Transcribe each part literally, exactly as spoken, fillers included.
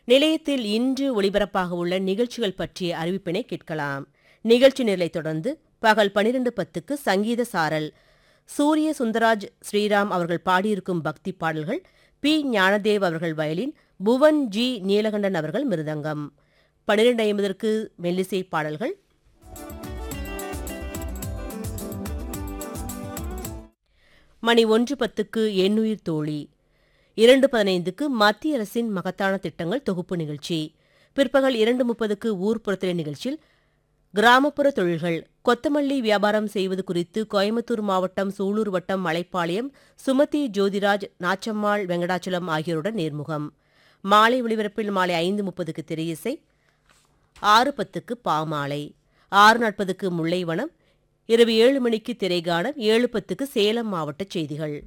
நிலையத்தில் இன்று ஒளிபரப்பாக உள்ள நிகழ்ச்சிகள் பற்றிய அறிவிப்பினை கேட்கலாம். நிகழ்ச்சி நிலை தொடர்ந்து பகல் பனிரெண்டு பத்துக்கு சங்கீத சாரல் சூரிய சுந்தராஜ் ஸ்ரீராம் அவர்கள் பாடியிருக்கும் பக்தி பாடல்கள், பி ஞானதேவ் அவர்கள் வயலின், புவன் ஜி நீலகண்டன் அவர்கள் மிருதங்கம். பனிரெண்டு ஐம்பதற்கு மெல்லிசை பாடல்கள். மணி ஒன்று பத்துக்கு எண்ணுயிர் தோழி. இரண்டு பதினைந்துக்கு மத்திய அரசின் மகத்தான திட்டங்கள் தொகுப்பு நிகழ்ச்சி. பிற்பகல் இரண்டு முப்பதுக்கு ஊர்ப்புறத்திலே நிகழ்ச்சியில் கிராமப்புற தொழில்கள், கொத்தமல்லி வியாபாரம் செய்வது குறித்து கோயம்புத்தூர் மாவட்டம் சூலூர் வட்டம் மலைப்பாளையம் சுமதி ஜோதிராஜ், நாச்சம்மாள் வெங்கடாச்சலம் ஆகியோருடன் நேர்முகம். மாலை ஒளிபரப்பில் மாலை ஐந்து முப்பதுக்கு திரையிசை, ஆறு பத்துக்கு பாமாலை, ஆறு நாற்பதுக்கு முல்லைவனம், இரவு ஏழு மணிக்கு திரைகானம், ஏழு பத்துக்கு சேலம் மாவட்ட செய்திகள்.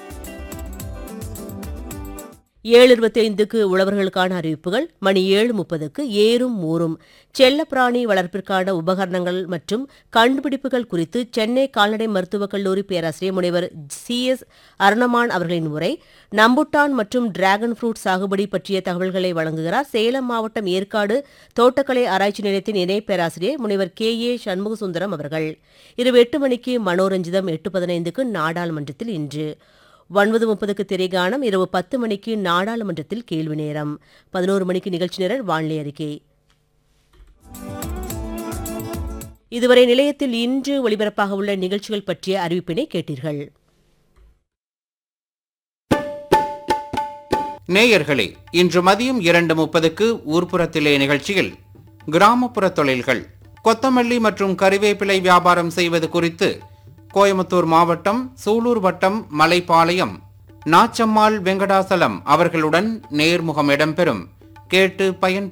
ஏழு இருபத்தி ஐந்துக்கு உழவர்களுக்கான அறிவிப்புகள். மணி ஏழு முப்பதுக்கு ஏறும் ஊரும் செல்லப்பிராணி வளர்ப்பிற்கான உபகரணங்கள் மற்றும் கண்டுபிடிப்புகள் குறித்து சென்னை கால்நடை மருத்துவக் கல்லூரி பேராசிரியர் முனைவர் சி எஸ் அருணமான் அவர்களின் உரை. நம்புட்டான் மற்றும் டிராகன் ஃப்ரூட் சாகுபடி பற்றிய தகவல்களை வழங்குகிறார் சேலம் மாவட்டம் ஏற்காடு தோட்டக்கலை ஆராய்ச்சி நிலையத்தின் இணை பேராசிரியர் முனைவர் கே ஏ சண்முகசுந்தரம் அவர்கள். இரவு எட்டு மணிக்கு மனோரஞ்சிதம், எட்டு பதினைந்துக்கு நாடாளுமன்றத்தில் இன்று, ஒன்பது முப்பதுக்கு திரைகானம், இரவு பத்து மணிக்கு நாடாளுமன்றத்தில் கேள்வி நேரம், பதினோரு மணிக்கு நிகழ்ச்சி நிரல் வானிலை அறிக்கை. இதுவரை நிலையத்தில் இன்று ஒளிபரப்பாக உள்ள நிகழ்ச்சிகள் பற்றிய அறிவிப்பினை கேட்டீர்கள். நேயர்களே, இன்று மதியம் இரண்டு முப்பதுக்கு ஊர்ப்புறத்திலே நிகழ்ச்சியில் கிராமப்புற தொழில்கள், கொத்தமல்லி மற்றும் கறிவேப்பிலை வியாபாரம் செய்வது குறித்து கோயம்புத்தூர் மாவட்டம் சூலூர் வட்டம் மலைப்பாளையம் நாச்சம்மாள் வெங்கடாசலம் அவர்களுடன் நேர்முகம் இடம்பெறும். கேட்டு பயன்பெறும்.